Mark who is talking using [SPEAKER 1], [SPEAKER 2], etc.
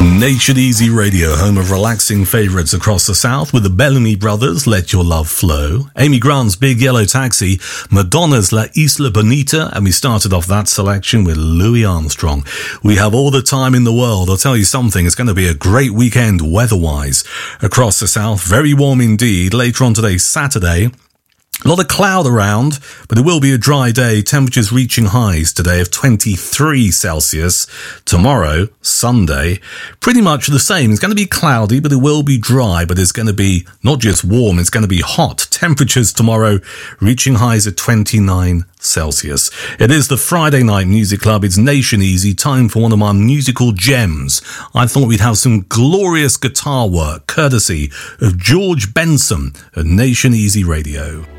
[SPEAKER 1] Nation Easy Radio, home of relaxing favourites across the South with the Bellamy Brothers, Let Your Love Flow, Amy Grant's Big Yellow Taxi, Madonna's La Isla Bonita, and we started off that selection with Louis Armstrong. We have all the time in the world. I'll tell you something, it's going to be a great weekend weather-wise across the South. Very warm indeed. Later on today, Saturday, a lot of cloud around, but it will be a dry day. Temperatures reaching highs today of 23 Celsius. Tomorrow, Sunday, pretty much the same. It's going to be cloudy, but it will be dry, but it's going to be not just warm, it's going to be hot. Temperatures tomorrow reaching highs at 29 Celsius. It is the Friday Night Music Club. It's Nation Easy, time for one of my musical gems. I thought we'd have some glorious guitar work, courtesy of George Benson at Nation Easy Radio.